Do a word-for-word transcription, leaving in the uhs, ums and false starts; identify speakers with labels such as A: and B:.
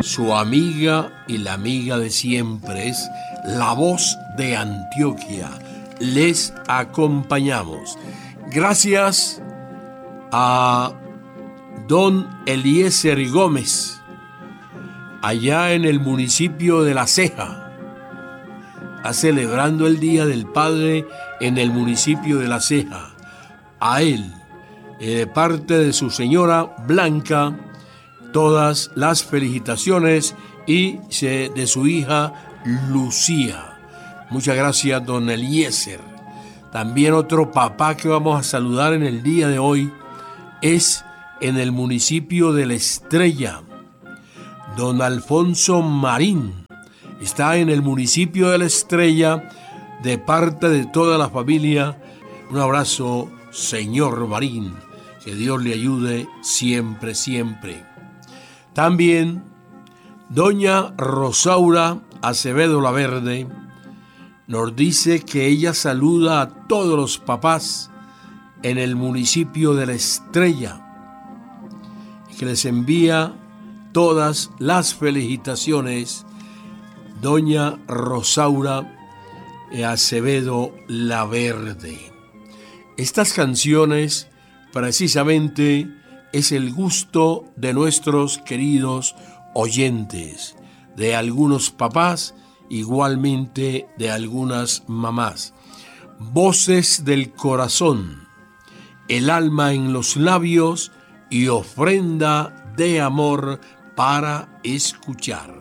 A: su amiga y la amiga de siempre es La Voz de Antioquia. Les acompañamos. Gracias a don Eliezer Gómez, allá en el municipio de La Ceja, está celebrando el Día del Padre en el municipio de La Ceja. A él, de parte de su señora Blanca, todas las felicitaciones y de su hija Lucía. Muchas gracias, don Eliezer. También otro papá que vamos a saludar en el día de hoy es en el municipio de La Estrella. Don Alfonso Marín está en el municipio de La Estrella de parte de toda la familia. Un abrazo, señor Marín. Que Dios le ayude siempre, siempre. También doña Rosaura Acevedo Laverde nos dice que ella saluda a todos los papás en el municipio de La Estrella y que les envía todas las felicitaciones, doña Rosaura Acevedo Laverde. Estas canciones precisamente es el gusto de nuestros queridos oyentes, de algunos papás, igualmente de algunas mamás. Voces del corazón, el alma en los labios y ofrenda de amor para escuchar.